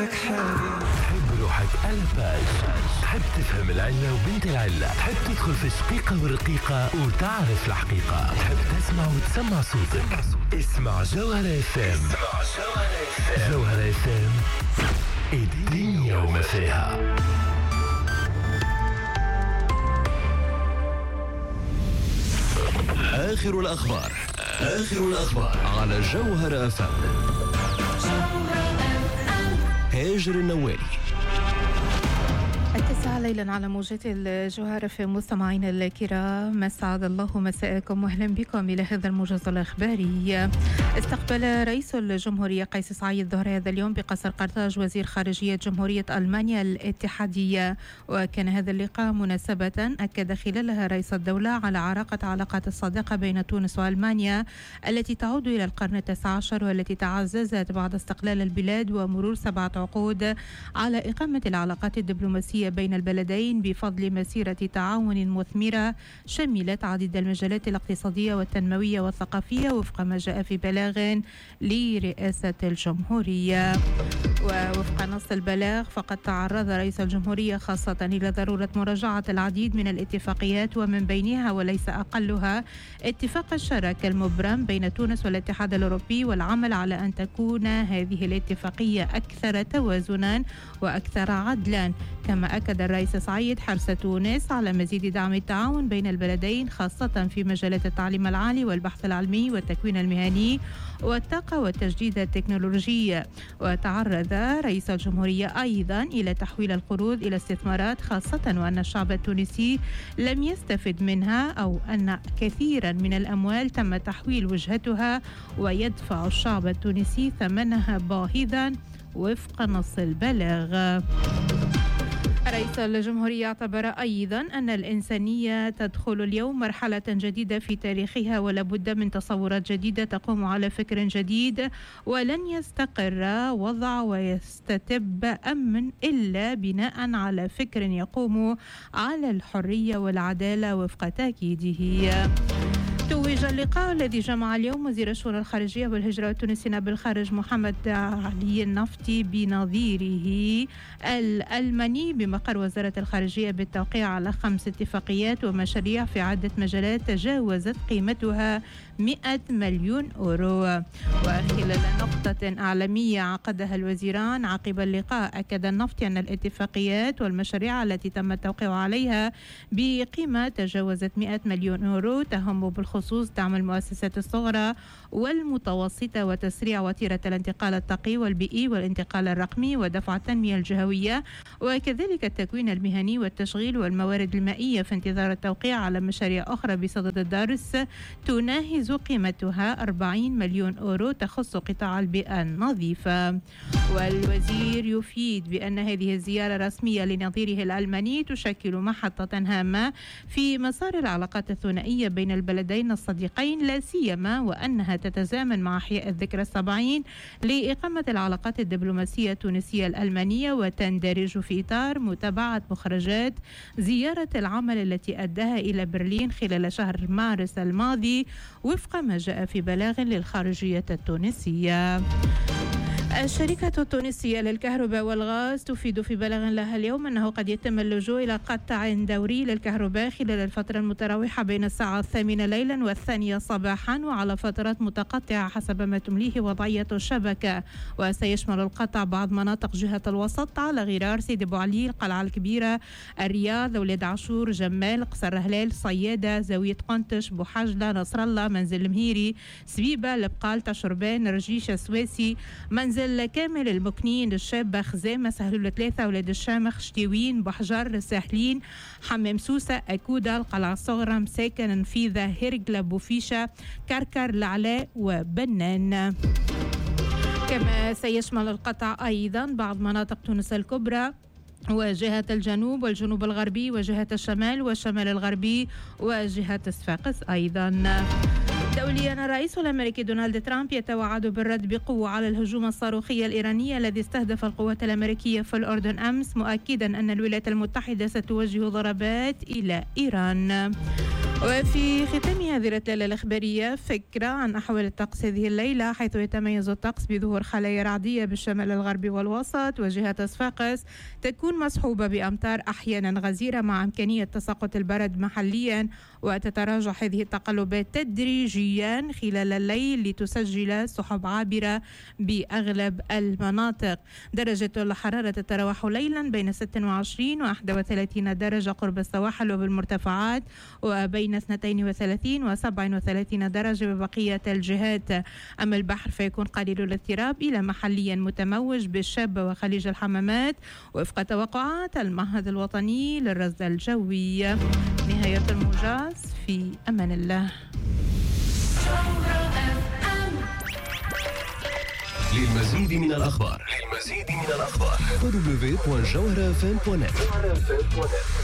تحب روحك ألباج، تحب تفهم العلة وبنت العلة، تحب تدخل في الشقيقة والرقيقة وتعرف الحقيقة، تحب تسمع وتسمع صوتك. اسمع جوهرة FM. جوهرة FM، الدنيا وما فيها. آخر الأخبار على جوهرة FM. هاجر النوالي. 9 ليلا على موجات الجوهرة. في مستمعينا الكرام، أسعد الله مساءكم واهلا بكم إلى هذا الموجز الإخباري. استقبل رئيس الجمهورية قيس سعيد ظهر هذا اليوم بقصر قرطاج وزير خارجية جمهورية ألمانيا الاتحادية، وكان هذا اللقاء مناسبة أكد خلالها رئيس الدولة على عراقة علاقات الصداقة بين تونس وألمانيا التي تعود إلى القرن ال19 والتي تعززت بعد استقلال البلاد ومرور 7 عقود على إقامة العلاقات الدبلوماسية بين البلدين بفضل مسيرة تعاون مثمرة شملت عديد المجالات الاقتصادية والتنموية والثقافية وفق ما جاء في بلاغ لرئاسة الجمهورية. ووفق نص البلاغ فقد تعرض رئيس الجمهورية خاصة إلى ضرورة مراجعة العديد من الاتفاقيات، ومن بينها وليس أقلها اتفاق الشراكة المبرم بين تونس والاتحاد الأوروبي، والعمل على أن تكون هذه الاتفاقية أكثر توازنا وأكثر عدلا. كما أكد الرئيس سعيد حرص تونس على مزيد دعم التعاون بين البلدين خاصة في مجالات التعليم العالي والبحث العلمي والتكوين المهني والطاقة والتجديد التكنولوجي. وتعرض رئيس الجمهورية أيضا إلى تحويل القروض إلى استثمارات، خاصة وأن الشعب التونسي لم يستفد منها، أو أن كثيرا من الأموال تم تحويل وجهتها ويدفع الشعب التونسي ثمنها باهظا وفق نص البلاغ. رئيس الجمهورية اعتبر أيضا أن الإنسانية تدخل اليوم مرحلة جديدة في تاريخها، ولا بد من تصورات جديدة تقوم على فكر جديد، ولن يستقر وضع ويستتب أمن إلا بناء على فكر يقوم على الحرية والعدالة وفق تأكيده. توج اللقاء الذي جمع اليوم وزير الشؤون الخارجية والهجرة والتونسي نائب الخارج محمد علي النفطي بنظيره الألماني بمقر وزارة الخارجية بالتوقيع على 5 اتفاقيات ومشاريع في عدة مجالات تجاوزت قيمتها 100 مليون أورو. وخلال نقطة إعلامية عقدها الوزيران عقب اللقاء، أكد النفطي أن الاتفاقيات والمشاريع التي تم التوقيع عليها بقيمة تجاوزت 100 مليون أورو تهم بالخصوص دعم المؤسسات الصغرى والمتوسطة وتسريع وتيرة الانتقال الطاقي والبيئي والانتقال الرقمي ودفع التنمية الجهوية، وكذلك التكوين المهني والتشغيل والموارد المائية، في انتظار التوقيع على مشاريع أخرى بصدد الدرس تناهز قيمتها 40 مليون أورو تخص قطاع البيئة النظيفة. والوزير يفيد بأن هذه الزيارة الرسمية لنظيره الألماني تشكل محطة هامة في مسار العلاقات الثنائية بين البلدين الصديقين، لا سيما وأنها تتزامن مع إحياء الذكرى 70 لإقامة العلاقات الدبلوماسية التونسية الألمانية، وتندرج في إطار متابعة مخرجات زيارة العمل التي أداها إلى برلين خلال شهر مارس الماضي وفق ما جاء في بلاغ للخارجية التونسية. الشركة التونسية للكهرباء والغاز تفيد في بلاغ لها اليوم أنه قد يتم اللجوء إلى قطع دوري للكهرباء خلال الفترة المتراوحة بين الساعة 8 ليلا و2 صباحا وعلى فترات متقطعة حسب ما تمليه وضعية الشبكة. وسيشمل القطع بعض مناطق جهة الوسط على غرار سيدي أبو علي، القلعة الكبيرة، الرياض، ولاد عاشور، جمال، قصر هلال، صيادة، زاوية قنطش، بوحجلة، نصر الله، منزل المهيري، سبيبة، البقال، تشربان، رجيش، سويسي، منزل كامل، المكنين، الشابة، خزامة، سهلولة 3، ولاد الشامخ، شتيوين، بحجر، الساحلين، حمام سوسة، أكودة، القلعة الصغرى، مساكن، نفيذة، هرقلة، بوفيشة، كركر، العلاء وبنان. كما سيشمل القطع أيضا بعض مناطق تونس الكبرى وجهة الجنوب والجنوب الغربي وجهة الشمال والشمال الغربي وجهة صفاقس أيضا. دوليا، الرئيس الأمريكي دونالد ترامب يتوعد بالرد بقوة على الهجوم الصاروخي الإيراني الذي استهدف القوات الأمريكية في الأردن أمس، مؤكدا أن الولايات المتحدة ستوجه ضربات إلى إيران. وفي ختام هذه الرتلة الإخبارية فكرة عن أحوال الطقس هذه الليلة، حيث يتميز الطقس بظهور خلايا رعدية بالشمال الغربي والوسط، وجهة صفاقس تكون مصحوبة بأمطار أحيانا غزيرة مع إمكانية تساقط البرد محليا، وتتراجع هذه التقلبات تدريجيا خلال الليل لتسجل سحب عابرة بأغلب المناطق. درجة الحرارة تتراوح ليلا بين 26 و 31 درجة قرب السواحل وبالمرتفعات، وبين 32 و 37 درجة ببقية الجهات. أما البحر فيكون قليل الاضطراب إلى محليا متموج بالشابة وخليج الحمامات وفق توقعات المعهد الوطني للرصد الجوي. نهاية الموجز، في أمان الله. للمزيد من الأخبار www.jawharafm.net